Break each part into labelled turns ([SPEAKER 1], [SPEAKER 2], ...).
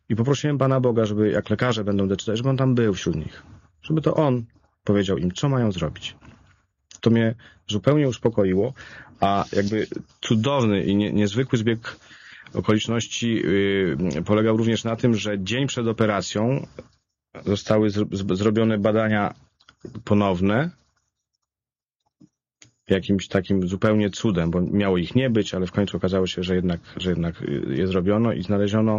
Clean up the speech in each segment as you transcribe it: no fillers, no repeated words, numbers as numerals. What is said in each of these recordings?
[SPEAKER 1] I poprosiłem Pana Boga, żeby jak lekarze będą decydować, żeby On tam był wśród nich. Żeby to On powiedział im, co mają zrobić. To mnie zupełnie uspokoiło, a jakby cudowny i niezwykły zbieg okoliczności polegał również na tym, że dzień przed operacją zostały zrobione badania ponowne, jakimś takim zupełnie cudem, bo miało ich nie być, ale w końcu okazało się, że jednak je zrobiono i znaleziono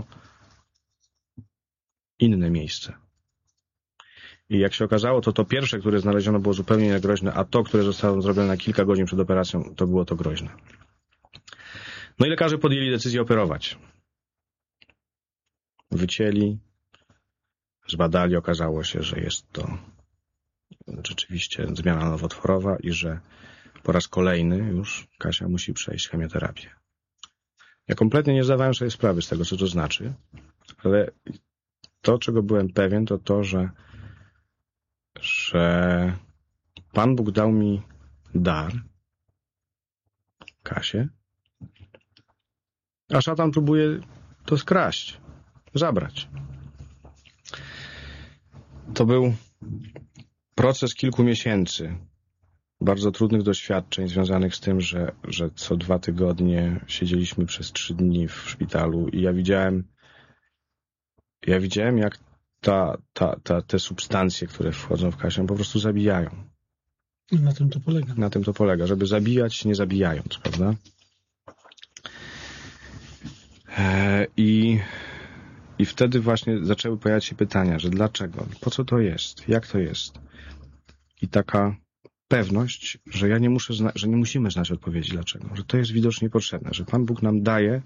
[SPEAKER 1] inne miejsce. I jak się okazało, to pierwsze, które znaleziono, było zupełnie niegroźne, a to, które zostało zrobione na kilka godzin przed operacją, to było to groźne. No i lekarze podjęli decyzję operować. Wycięli, zbadali, okazało się, że jest to rzeczywiście zmiana nowotworowa i że po raz kolejny już Kasia musi przejść chemioterapię. Ja kompletnie nie zdawałem sobie sprawy z tego, co to znaczy, ale to, czego byłem pewien, to to, że Pan Bóg dał mi dar, Kasię, a szatan próbuje to skraść, zabrać. To był proces kilku miesięcy, bardzo trudnych doświadczeń związanych z tym, że co 2 tygodnie siedzieliśmy przez 3 dni w szpitalu i ja widziałem, jak te substancje, które wchodzą w Kasię, po prostu zabijają.
[SPEAKER 2] Na tym to polega.
[SPEAKER 1] Na tym to polega, żeby zabijać, nie zabijając, prawda? I wtedy właśnie zaczęły pojawiać się pytania, że dlaczego, po co to jest, jak to jest. I taka pewność, że że nie musimy znać odpowiedzi dlaczego, że to jest widocznie potrzebne, że Pan Bóg nam daje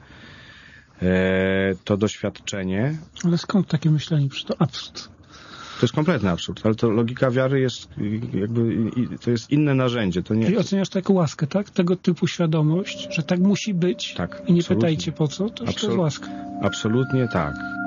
[SPEAKER 1] to doświadczenie.
[SPEAKER 2] Ale skąd takie myślenie? Przecież to absurd.
[SPEAKER 1] To jest kompletny absurd, ale to logika wiary jest to jest inne narzędzie. To nie...
[SPEAKER 2] Czyli oceniasz to jako łaskę, tak? Tego typu świadomość, że tak musi być
[SPEAKER 1] tak,
[SPEAKER 2] i nie pytajcie po co, to już to jest łaska.
[SPEAKER 1] Absolutnie tak.